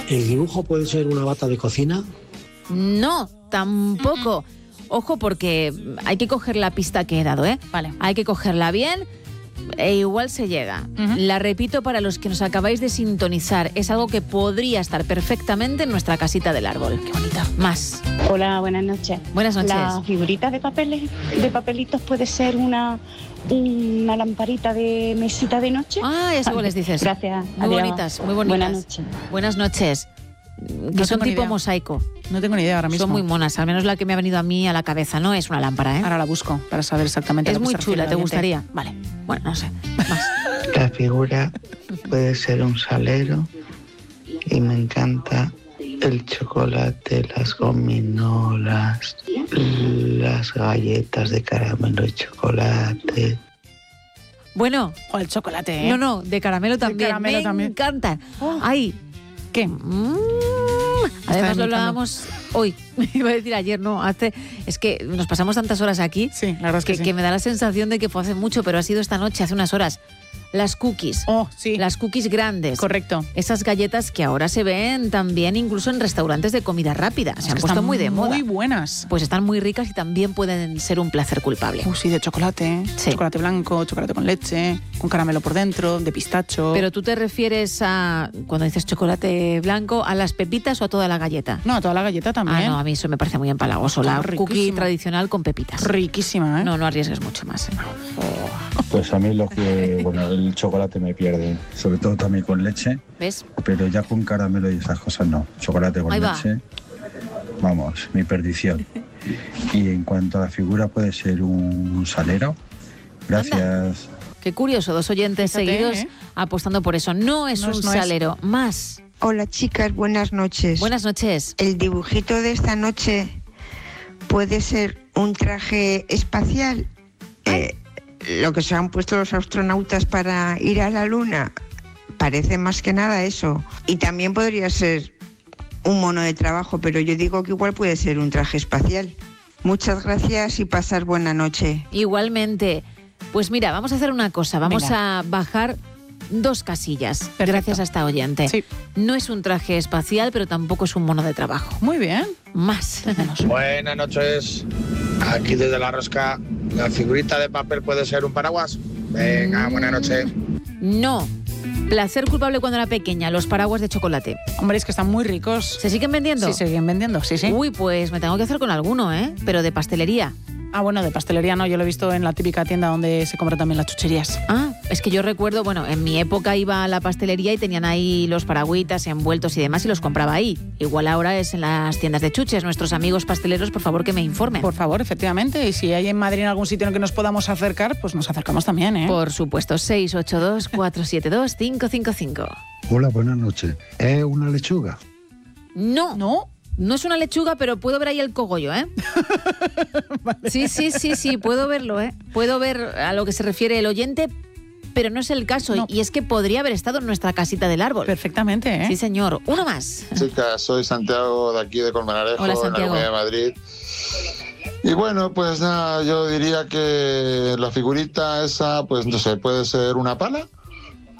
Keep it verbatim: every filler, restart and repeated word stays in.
¿El dibujo puede ser una bata de cocina? No, tampoco. Ojo, porque hay que coger la pista que he dado, ¿eh? Vale. Hay que cogerla bien e igual se llega. Uh-huh. La repito para los que nos acabáis de sintonizar. Es algo que podría estar perfectamente en nuestra casita del árbol. Qué bonita. Más. Hola, buenas noches. Buenas noches. La figurita de papeles, de papelitos puede ser una, una lamparita de mesita de noche. Ah, ya sé cuál les dices. Gracias. Muy Adiós. bonitas, muy bonitas. Buenas noches. Buenas noches. Que No son tengo ni tipo idea. mosaico. No tengo ni idea ahora mismo. Son muy monas, al menos la que me ha venido a mí a la cabeza. No es una lámpara, ¿eh? Ahora la busco para saber exactamente. Es a lo que muy se refiere chula, el ¿te oyente. gustaría? Vale. Bueno, no sé. Más. La figura puede ser un salero y me encanta el chocolate, las gominolas, las galletas de caramelo y chocolate. Bueno, O el chocolate, ¿eh? no, no, de caramelo también. caramelo me también. encantan. Oh. Ay, ¿Qué? mm, además lo imitando. hablábamos hoy. Iba a decir ayer, no, hace. Es que nos pasamos tantas horas aquí Sí, la verdad es que, que, sí. que me da la sensación de que fue hace mucho, pero ha sido esta noche, hace unas horas. Las cookies. Oh, sí. Las cookies grandes. Correcto. Esas galletas que ahora se ven también incluso en restaurantes de comida rápida. Se Es han que puesto están muy de moda. Muy buenas. Pues están muy ricas y también pueden ser un placer culpable. Uh, sí, de chocolate. Sí. Chocolate blanco, chocolate con leche, con caramelo por dentro, de pistacho. Pero tú te refieres a, cuando dices chocolate blanco, ¿a las pepitas o a toda la galleta? No, a toda la galleta también. Ah, no, a mí eso me parece muy empalagoso. Está La cookie riquísimo. tradicional con pepitas. Riquísima, ¿eh? No, no arriesgues mucho más. ¿eh? Pues a mí lo que, bueno, el chocolate me pierde, sobre todo también con leche, ¿Ves? pero ya con caramelo y esas cosas no. Chocolate con Ahí va. leche, vamos, mi perdición. Y en cuanto a la figura, puede ser un salero. Gracias. Qué curioso, dos oyentes Fíjate, seguidos ¿eh? apostando por eso. No es No un es- no es. salero. Más. Hola chicas, buenas noches. Buenas noches. El dibujito de esta noche puede ser un traje espacial. Eh, lo que se han puesto los astronautas para ir a la luna. Parece más que nada eso. Y también podría ser un mono de trabajo, pero yo digo que igual puede ser un traje espacial. Muchas gracias y pasar buena noche. Igualmente. Pues mira, vamos a hacer una cosa. Vamos Venga. a bajar dos casillas. Perfecto. Gracias a esta oyente. Sí. No es un traje espacial, pero tampoco es un mono de trabajo. Muy bien. Más. Buenas noches. Aquí desde La Rosca. ¿La figurita de papel puede ser un paraguas? Venga, buenas noches. No. Placer culpable cuando era pequeña, los paraguas de chocolate. Hombre, es que están muy ricos. ¿Se siguen vendiendo? Sí, siguen vendiendo, sí, sí. Uy, pues me tengo que hacer con alguno, ¿eh? Pero de pastelería. Ah, bueno, de pastelería no, yo lo he visto en la típica tienda donde se compran también las chucherías. Ah, es que yo recuerdo, bueno, en mi época iba a la pastelería y tenían ahí los paragüitas envueltos y demás y los compraba ahí. Igual ahora es en las tiendas de chuches. Nuestros amigos pasteleros, por favor, que me informen. Por favor, efectivamente. Y si hay en Madrid en algún sitio en el que nos podamos acercar, pues nos acercamos también, ¿eh? Por supuesto, seis ocho dos, cuatro siete dos, cinco cinco cinco. Hola, buenas noches. ¿Es una lechuga? No, ¿No? no es una lechuga, pero puedo ver ahí el cogollo, ¿eh? Sí, sí, sí, sí, puedo verlo, ¿eh? Puedo ver a lo que se refiere el oyente, pero no es el caso. No. Y es que podría haber estado en nuestra casita del árbol. Perfectamente, ¿eh? Sí, señor. Uno más. Chicas, soy Santiago de aquí de Colmenarejo, Hola, en la Santiago. Comunidad de Madrid. Y bueno, pues nada, yo diría que la figurita esa, pues no sé, puede ser una pala.